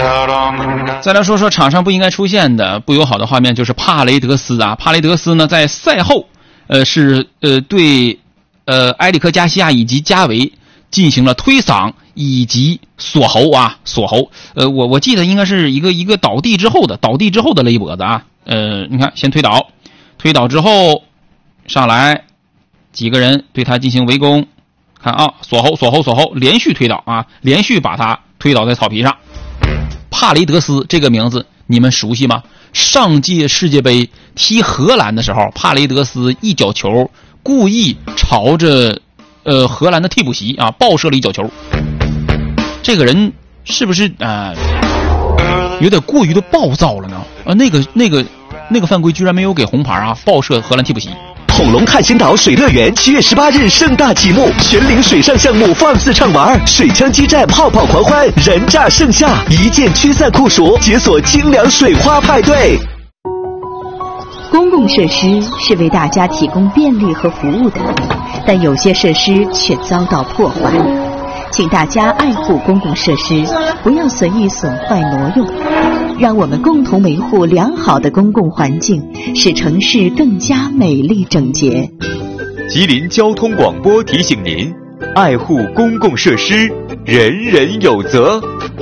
再来说说场上不应该出现的不友好的画面，就是帕雷德斯啊。帕雷德斯呢在赛后对埃里克加西亚以及加维进行了推搡以及锁喉啊，锁喉。我记得应该是一个倒地之后的勒脖子啊。你看，先推倒之后上来几个人对他进行围攻，看啊，锁喉，连续推倒啊，连续把他推倒在草皮上。帕雷德斯这个名字你们熟悉吗？上届世界杯踢荷兰的时候，帕雷德斯一脚球故意朝着荷兰的替补席啊爆射了一脚球。这个人是不是有点过于的暴躁了呢？那个犯规居然没有给红牌啊！爆射荷兰替补席。 恐龙探险岛水乐园7月18日盛大启幕，全龄水上项目放肆畅玩，水枪激战，泡泡狂欢，人炸盛夏，一键驱散酷暑，解锁清凉水花派对。 公共设施是为大家提供便利和服务的，但有些设施却遭到破坏。请大家爱护公共设施，不要随意损坏挪用，让我们共同维护良好的公共环境，使城市更加美丽整洁。 吉林交通广播提醒您，爱护公共设施，人人有责。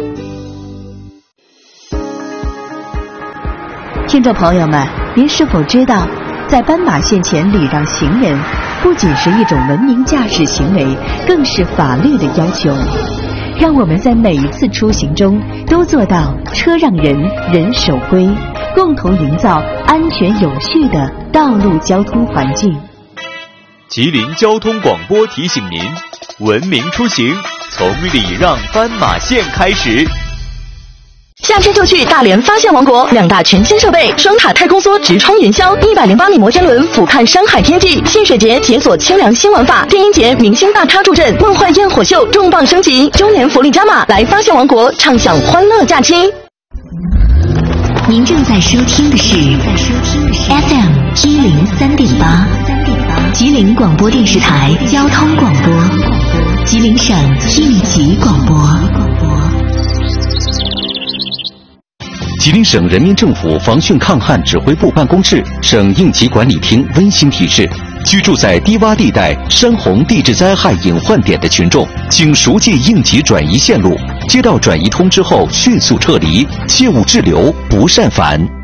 听众朋友们，您是否知道，在斑马线前礼让行人不仅是一种文明驾驶行为，更是法律的要求。让我们在每一次出行中都做到车让人，人守规，共同营造安全有序的道路交通环境。 吉林交通广播提醒您，文明出行从礼让斑马线开始。 夏天就去大连发现王国，2大全新设备，双塔太空梭直冲云霄，108米摩天轮俯瞰山海天际，戏水节解锁清凉新玩法，电音节明星大咖助阵，梦幻焰火秀重磅升级，周年福利加码，来发现王国畅享欢乐假期。 您正在收听的是 FM 103.8，吉林广播电视台交通广播，吉林省应急广播。 吉林省人民政府防汛抗旱指挥部办公室、省应急管理厅温馨提示：居住在低洼地带、山洪地质灾害隐患点的群众，请熟记应急转移线路，接到转移通知后迅速撤离，切勿滞留，不擅返。